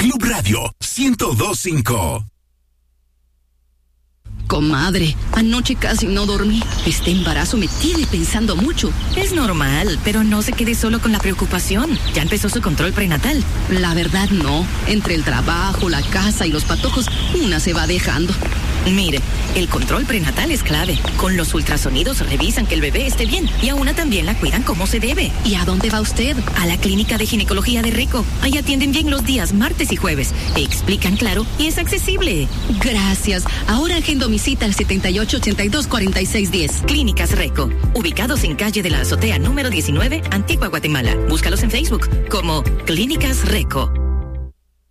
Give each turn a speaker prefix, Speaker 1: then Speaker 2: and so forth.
Speaker 1: Club Radio 102.5.
Speaker 2: Comadre, anoche casi no dormí. Este embarazo me tiene pensando mucho.
Speaker 3: Es normal, pero no se quede solo con la preocupación. Ya empezó su control prenatal.
Speaker 2: La verdad no. Entre el trabajo, la casa y los patojos, una se va dejando.
Speaker 3: Mire, el control prenatal es clave. Con los ultrasonidos revisan que el bebé esté bien y a una también la cuidan como se debe.
Speaker 2: ¿Y a dónde va usted?
Speaker 3: A la clínica de ginecología de Reco. Ahí atienden bien los días martes y jueves. Explican claro y es accesible.
Speaker 2: Gracias. Ahora agendo mi cita al 7882-4610.
Speaker 3: Clínicas Reco. Ubicados en calle de la Azotea número 19, Antigua Guatemala. Búscalos en Facebook como Clínicas Reco.